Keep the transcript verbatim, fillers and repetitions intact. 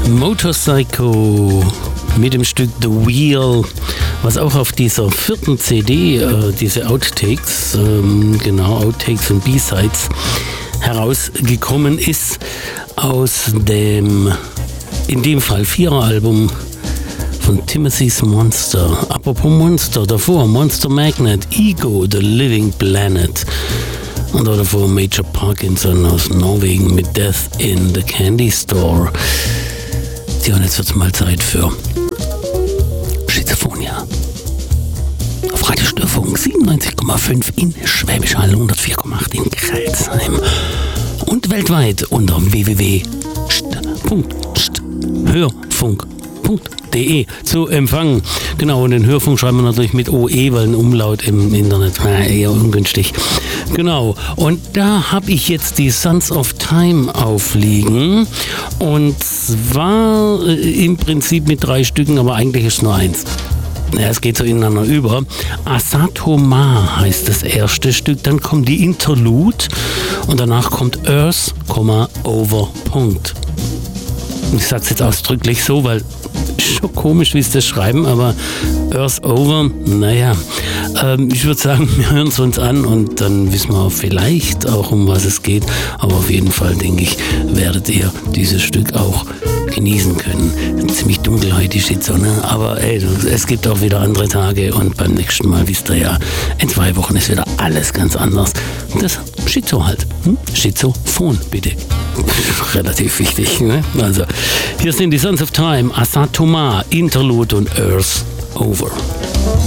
Motorpsycho mit dem Stück The Wheel, was auch auf dieser vierten C D, äh, diese Outtakes, ähm, genau, Outtakes und B-Sides herausgekommen ist, aus dem, in dem Fall Vierer-Album von Timothy's Monster. Apropos Monster, davor Monster Magnet, Ego, The Living Planet. Und davor Major Parkinson aus Norwegen mit Death in the Candy Store. Ja, und jetzt wird es mal Zeit für Schizophonia. Auf Radio Störfunk siebenundneunzig Komma fünf in Schwäbisch Hall, hundertvier Komma acht in Kreilsheim. Und weltweit unter w w w punkt hörfunk punkt de zu empfangen. Genau, und den Hörfunk schreiben wir natürlich mit O E, weil ein Umlaut im Internet war eher ungünstig. Genau, und da habe ich jetzt die Sons of Time aufliegen. Und zwar äh, im Prinzip mit drei Stücken, aber eigentlich ist nur eins. Ja, es geht so ineinander über. Asatoma heißt das erste Stück, dann kommt die Interlude und danach kommt Earth, Over, Punkt. Ich sage es jetzt ausdrücklich so, weil schon komisch, wie sie das schreiben, aber Earth Over, naja, ähm, ich würde sagen, wir hören es uns an und dann wissen wir vielleicht auch, um was es geht, aber auf jeden Fall, denke ich, werdet ihr dieses Stück auch genießen können. Ziemlich dunkel heute die Sonne, aber ey, es gibt auch wieder andere Tage und beim nächsten Mal wisst ihr ja, in zwei Wochen ist wieder alles ganz anders. Das Schizo halt. Hm? Schizophon, bitte. Relativ wichtig, ne? Also, hier sind die Sons of Time, Asatoma, Interlude und Earth Over.